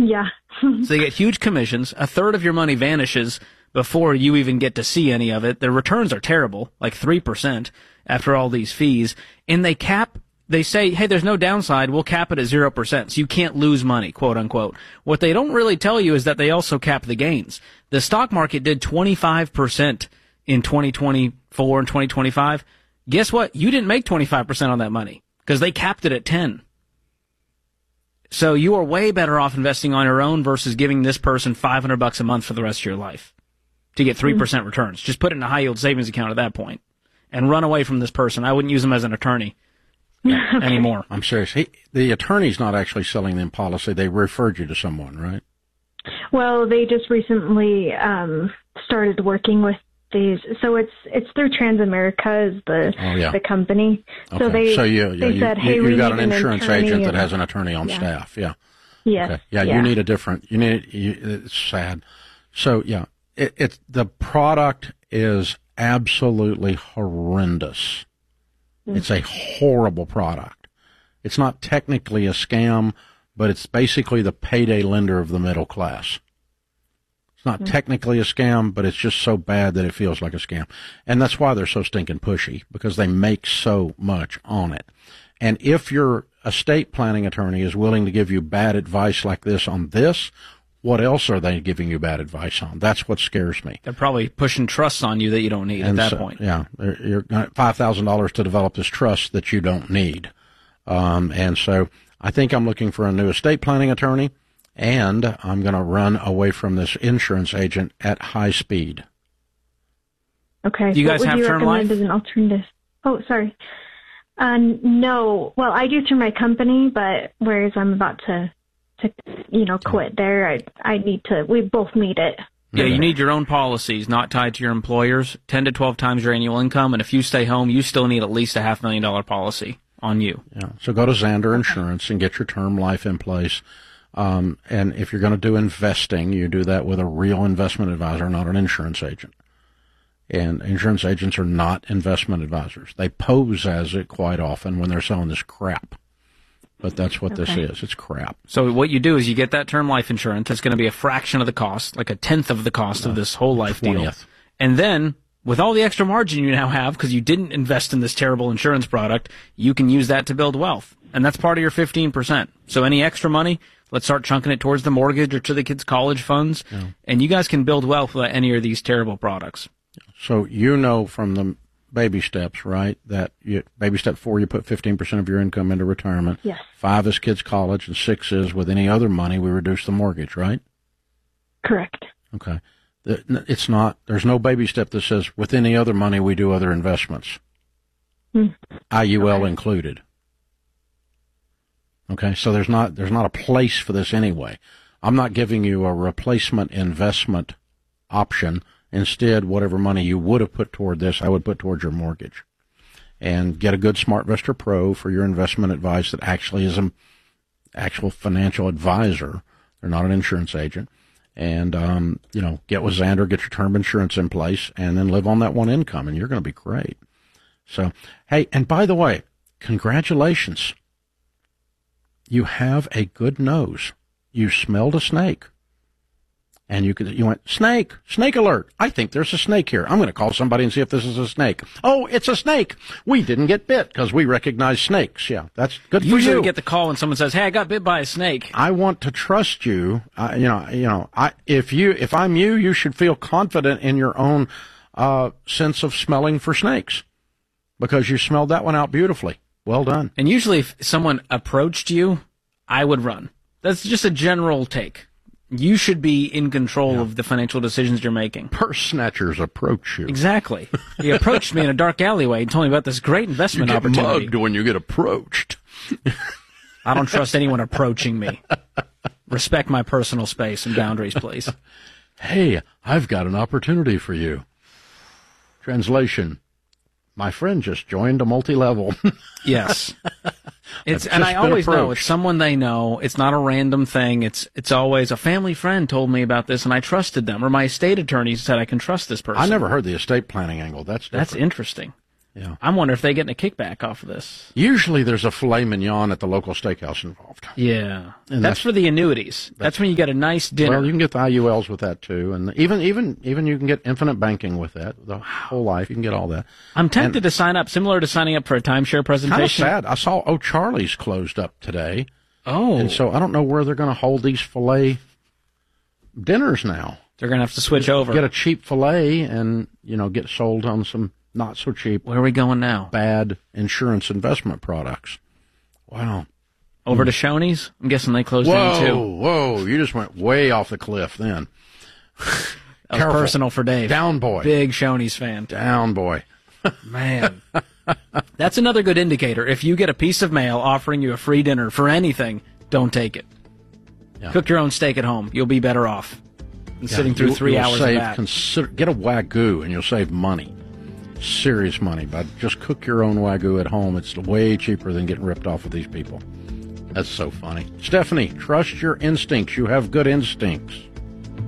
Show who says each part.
Speaker 1: Yeah.
Speaker 2: So they get huge commissions. A third of your money vanishes before you even get to see any of it. Their returns are terrible, like 3% after all these fees. And they say, hey, there's no downside. We'll cap it at 0%. So you can't lose money, quote unquote. What they don't really tell you is that they also cap the gains. The stock market did 25% in 2024 and 2025. Guess what? You didn't make 25% on that money because they capped it at 10. So you are way better off investing on your own versus giving this person $500 a month for the rest of your life to get 3% returns. Just put it in a high yield savings account at that point and run away from this person. I wouldn't use them as an attorney anymore.
Speaker 3: I'm serious. The attorney's not actually selling them policy. They referred you to someone, right?
Speaker 1: Well, they just recently started working with these. So it's through Transamerica is the company.
Speaker 3: Okay.
Speaker 1: So they said, hey,
Speaker 3: you
Speaker 1: we
Speaker 3: got
Speaker 1: need
Speaker 3: an insurance agent that
Speaker 1: and,
Speaker 3: has an attorney on staff. Yeah.
Speaker 1: Yes.
Speaker 3: Okay. Yeah, you need a different. It's sad. So yeah, the product is absolutely horrendous. It's a horrible product. It's not technically a scam, but it's basically the payday lender of the middle class. It's not technically a scam, but it's just so bad that it feels like a scam. And that's why they're so stinking pushy, because they make so much on it. And if your estate planning attorney is willing to give you bad advice like this on this, what else are they giving you bad advice on? That's what scares me.
Speaker 2: They're probably pushing trusts on you that you don't need at that point.
Speaker 3: Yeah, you're $5,000 to develop this trust that you don't need. And so I think I'm looking for a new estate planning attorney, and I'm going to run away from this insurance agent at high speed.
Speaker 1: Okay.
Speaker 2: Do you guys have term life?
Speaker 1: As an alternative? Oh, sorry. No. Well, I do through my company, but whereas I'm about to quit there, we both need it.
Speaker 2: Yeah, you need your own policies, not tied to your employer's, 10 to 12 times your annual income, and if you stay home, you still need at least a $500,000 policy on you.
Speaker 3: Yeah, so go to Zander Insurance and get your term life in place. And if you're going to do investing, you do that with a real investment advisor, not an insurance agent. And insurance agents are not investment advisors. They pose as it quite often when they're selling this crap. But that's what this is. It's crap.
Speaker 2: So what you do is you get that term life insurance. It's going to be a fraction of the cost, like a tenth of the cost of this whole life
Speaker 3: 20th.
Speaker 2: deal. And then, with all the extra margin you now have, because you didn't invest in this terrible insurance product, you can use that to build wealth. And that's part of your 15%. So any extra money, let's start chunking it towards the mortgage or to the kids' college funds. Yeah. And you guys can build wealth without any of these terrible products.
Speaker 3: So from the baby steps, right? Baby step 4, you put 15% of your income into retirement.
Speaker 1: Yes.
Speaker 3: 5 is kids' college, and 6 is with any other money we reduce the mortgage, right?
Speaker 1: Correct.
Speaker 3: Okay. There's no baby step that says with any other money we do other investments. IUL included. Okay, so there's not a place for this anyway. I'm not giving you a replacement investment option. Instead, whatever money you would have put toward this, I would put towards your mortgage. And get a good SmartVestor Pro for your investment advice that actually is an actual financial advisor. They're not an insurance agent. And, get with Zander, get your term insurance in place, and then live on that one income, and you're going to be great. So, hey, and by the way, congratulations. You have a good nose. You smelled a snake. And you went, snake alert. I think there's a snake here. I'm going to call somebody and see if this is a snake. Oh, it's a snake. We didn't get bit because we recognize snakes. Yeah, that's good for you.
Speaker 2: Usually we get the call when someone says, hey, I got bit by a snake.
Speaker 3: I want to trust you. If I'm you, you should feel confident in your own sense of smelling for snakes because you smelled that one out beautifully. Well done.
Speaker 2: And usually if someone approached you, I would run. That's just a general take. You should be in control of the financial decisions you're making.
Speaker 3: Purse snatchers approach you.
Speaker 2: Exactly. He approached me in a dark alleyway and told me about this great investment opportunity.
Speaker 3: You get mugged when you get approached.
Speaker 2: I don't trust anyone approaching me. Respect my personal space and boundaries, please.
Speaker 3: Hey, I've got an opportunity for you. Translation. My friend just joined a multi-level.
Speaker 2: Yes. And I always know it's someone they know. It's not a random thing. It's always a family friend told me about this and I trusted them, or my estate attorney said I can trust this person.
Speaker 3: I never heard the estate planning angle. That's
Speaker 2: interesting.
Speaker 3: Yeah.
Speaker 2: I'm wondering if they're getting a kickback off of this.
Speaker 3: Usually there's a filet mignon at the local steakhouse involved.
Speaker 2: Yeah.
Speaker 3: And
Speaker 2: that's for the annuities. That's when you get a nice dinner.
Speaker 3: Well, you can get the IULs with that too, and even you can get infinite banking with that. The whole life, you can get all that.
Speaker 2: I'm tempted to sign up, similar to signing up for a timeshare presentation.
Speaker 3: Kind of sad. I saw O'Charlie's closed up today.
Speaker 2: Oh.
Speaker 3: And so I don't know where they're going to hold these filet dinners now.
Speaker 2: They're going to have to switch over.
Speaker 3: Get a cheap filet and, get sold on some not so cheap.
Speaker 2: Where are we going now?
Speaker 3: Bad insurance investment products. Wow.
Speaker 2: Over to Shoney's? I'm guessing they closed down too.
Speaker 3: Whoa, you just went way off the cliff then.
Speaker 2: That was personal for Dave.
Speaker 3: Down boy.
Speaker 2: Big Shoney's fan.
Speaker 3: Down boy.
Speaker 2: Man. That's another good indicator. If you get a piece of mail offering you a free dinner for anything, don't take it. Yeah. Cook your own steak at home. You'll be better off than sitting through 3 hours of that.
Speaker 3: Get a Wagyu and you'll save money. Serious money. But just cook your own Wagyu at home. It's way cheaper than getting ripped off with these people. That's so funny. Stephanie, trust your instincts. You have good instincts.